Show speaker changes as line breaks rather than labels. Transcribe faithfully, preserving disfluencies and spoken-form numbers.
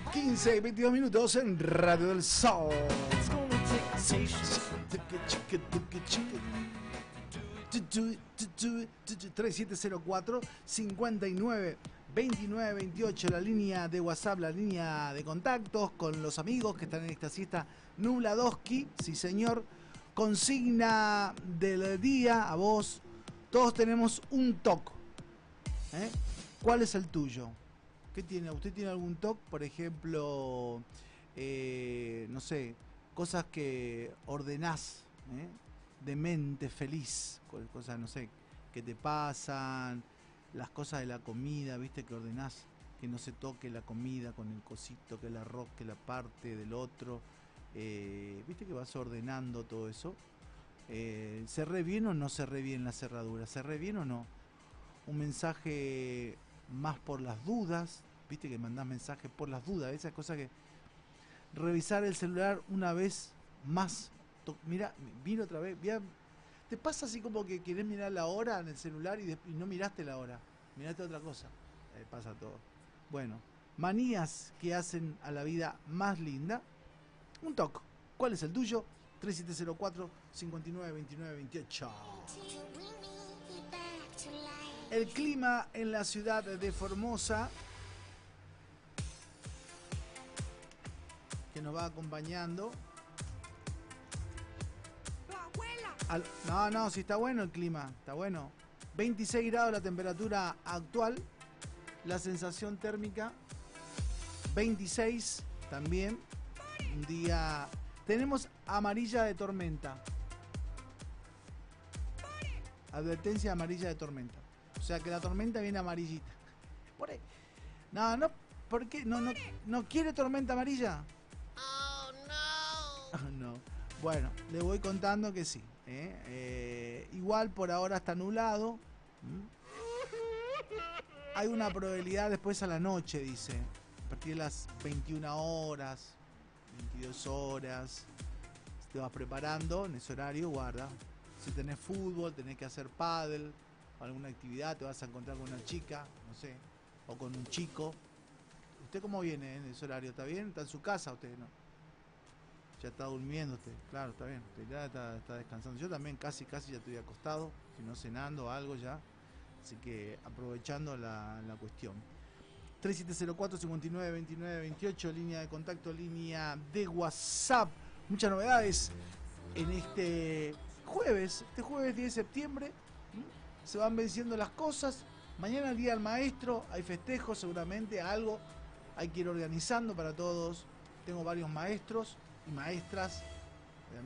quince, veintidós minutos en Radio del Sol. tres siete cero cuatro, cinco nueve, veintinueve veintiocho, la línea de WhatsApp, la línea de contactos con los amigos que están en esta siesta nubladoski, sí señor. Consigna del día a vos. Todos tenemos un toc, ¿eh? ¿Cuál es el tuyo? ¿Qué tiene? ¿Usted tiene algún toc? Por ejemplo, eh, no sé, cosas que ordenás, ¿eh? De mente feliz, cosas, no sé, que te pasan, las cosas de la comida, viste, que ordenás, que no se toque la comida con el cosito, que el arroz, que la parte del otro, eh, viste que vas ordenando todo eso. Eh, ¿Cerré bien o no cerré bien la cerradura? ¿Cerré bien o no? Un mensaje más por las dudas, viste que mandás mensajes por las dudas, esas cosas que... Revisar el celular una vez más. Mira, vino otra vez. Mira, te pasa así como que querés mirar la hora en el celular y, de, y no miraste la hora. Miraste otra cosa. Eh, pasa todo. Bueno, manías que hacen a la vida más linda. Un toque. ¿Cuál es el tuyo? tres siete cero cuatro, cinco nueve, veintinueve veintiocho. El clima en la ciudad de Formosa, que nos va acompañando. Al, no, no, si está bueno el clima, está bueno. veintiséis grados la temperatura actual, la sensación térmica veintiséis también. Un día tenemos amarilla de tormenta. Advertencia amarilla de tormenta. O sea que la tormenta viene amarillita. Por ahí. No, no, ¿por qué? No, no, no quiere tormenta amarilla. Oh, no. Oh, no. Bueno, le voy contando que sí. ¿eh? Eh, igual por ahora está nublado. ¿Mm? Hay una probabilidad después a la noche, dice. A partir de las veintiuna horas, veintidós horas. Te vas preparando en ese horario, guarda. Si tenés fútbol, tenés que hacer pádel, alguna actividad, te vas a encontrar con una chica, no sé, o con un chico. ¿Usted cómo viene en ese horario? ¿Está bien? ¿Está en su casa usted? No. Ya está durmiendo usted, claro, está bien, usted ya está, está descansando. Yo también casi, casi ya estoy acostado, si no cenando algo ya. Así que aprovechando la, la cuestión. tres siete cero cuatro, cinco nueve, veintinueve veintiocho, línea de contacto, línea de WhatsApp. Muchas novedades en este jueves, este jueves diez de septiembre. Se van venciendo las cosas. Mañana el día del maestro, hay festejos seguramente, algo hay que ir organizando para todos. Tengo varios maestros y maestras